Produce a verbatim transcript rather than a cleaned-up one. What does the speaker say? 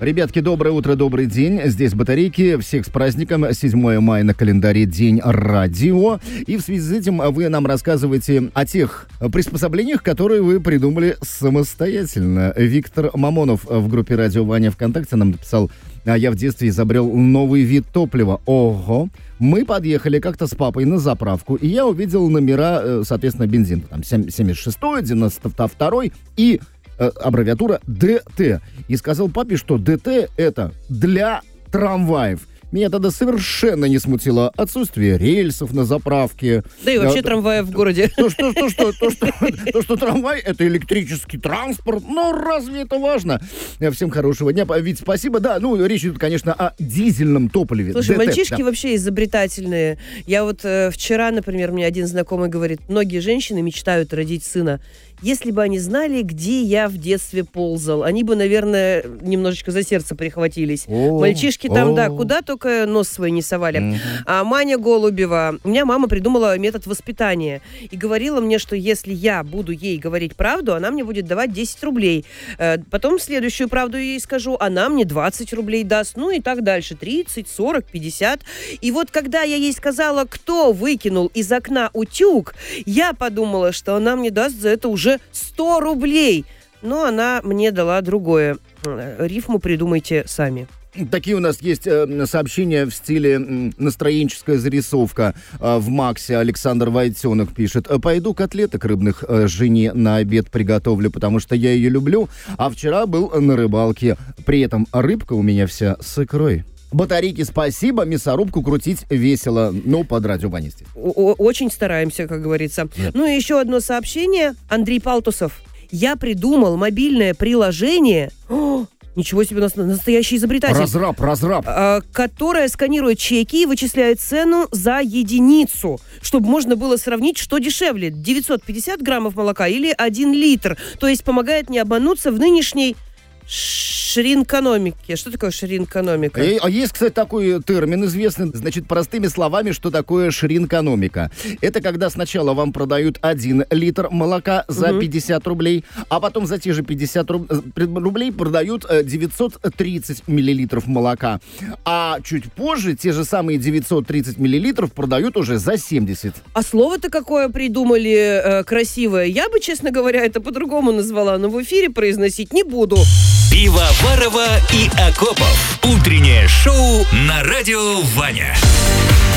Ребятки, доброе утро, добрый день. Здесь батарейки. Всех с праздником. седьмое мая на календаре, день радио. И в связи с этим вы нам рассказываете о тех приспособлениях, которые вы придумали самостоятельно. Виктор Мамонов в группе «Радио Ваня» ВКонтакте нам написал: а я в детстве изобрел новый вид топлива. Ого! Мы подъехали как-то с папой на заправку, и я увидел номера, соответственно, бензин. Там семьдесят шестой, девяносто второй и э, аббревиатура ДТ. И сказал папе, что ДТ это для трамваев. Меня тогда совершенно не смутило отсутствие рельсов на заправке. Да и вообще трамваев в городе. То, что, то, что, то, что, то, что трамвай — это электрический транспорт. Ну, разве это важно? Всем хорошего дня. Вить, спасибо. Да, ну, речь идет, конечно, о дизельном топливе. Слушай, ДТ, мальчишки да. вообще изобретательные. Я вот э, вчера, например, мне один знакомый говорит: многие женщины мечтают родить сына. Если бы они знали, где я в детстве ползал, они бы, наверное, немножечко за сердце прихватились. О, Мальчишки там, о. да, куда только нос свой не совали. Mm-hmm. А Маня Голубева, у меня мама придумала метод воспитания и говорила мне, что если я буду ей говорить правду, она мне будет давать десять рублей. Потом следующую правду ей скажу, она мне двадцать рублей даст, ну и так дальше, тридцать, сорок, пятьдесят. И вот когда я ей сказала, кто выкинул из окна утюг, я подумала, что она мне даст за это уже сто рублей. Но она мне дала другое. Рифму придумайте сами. Такие у нас есть э, сообщения в стиле э, настроенческая зарисовка. Э, в Максе Александр Войтенок пишет: пойду котлеток рыбных э, жене на обед приготовлю, потому что я ее люблю, а вчера был на рыбалке. При этом рыбка у меня вся с икрой. Батарейки, спасибо, мясорубку крутить весело. Ну, под радио Ваня. Очень стараемся, как говорится. Нет. Ну и еще одно сообщение. Андрей Палтусов. Я придумал мобильное приложение... О, ничего себе, у нас настоящий изобретатель. Разраб, разраб. А, которая сканирует чеки и вычисляет цену за единицу, чтобы можно было сравнить, что дешевле, девятьсот пятьдесят граммов молока или один литр. То есть помогает не обмануться в нынешней шринкономике. Что такое шринкономика? А есть, кстати, такой термин известный, значит, простыми словами, что такое шринкономика. Это когда сначала вам продают один литр молока за угу. пятьдесят рублей, а потом за те же пятьдесят рублей продают девятьсот тридцать миллилитров молока. А чуть позже те же самые девятьсот тридцать миллилитров продают уже за семьдесят. А слово-то какое придумали э, красивое. Я бы, честно говоря, это по-другому назвала, но в эфире произносить не буду. Пивоварова и Акопов. Утреннее шоу на радио Ваня.